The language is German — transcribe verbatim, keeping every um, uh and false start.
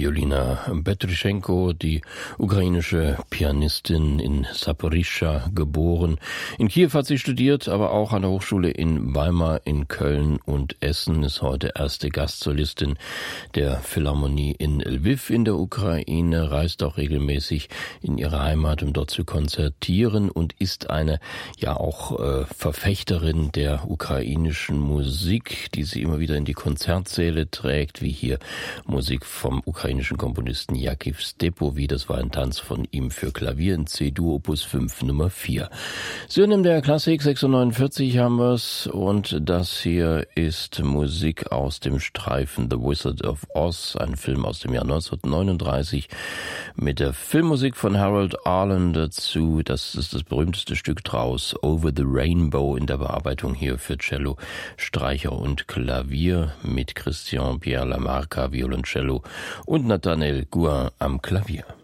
Julina Petryschenko, die ukrainische Pianistin, in Saporischschja geboren. In Kiew hat sie studiert, aber auch an der Hochschule in Weimar, in Köln und Essen, ist heute erste Gastsolistin der Philharmonie in Lwiw in der Ukraine, reist auch regelmäßig in ihre Heimat, um dort zu konzertieren, und ist eine ja auch äh, Verfechterin der ukrainischen Musik, die sie immer wieder in die Konzertsäle trägt, wie hier Musik vom ukrainischen Komponisten Jakiw Stepowy. Das war ein Tanz von ihm für Klavier in C-Dur Opus fünf Nummer vier. Söhnen der Klassik, sechshundertneunundvierzig haben wir's, und das hier ist Musik aus dem Streifen The Wizard of Oz, ein Film aus dem Jahr neunzehnhundertneununddreißig mit der Filmmusik von Harold Arlen dazu. Das ist das berühmteste Stück draus, Over the Rainbow, in der Bearbeitung hier für Cello, Streicher und Klavier mit Christian Pierre Lamarca, Violoncello, und Nathanael Gouin am Klavier.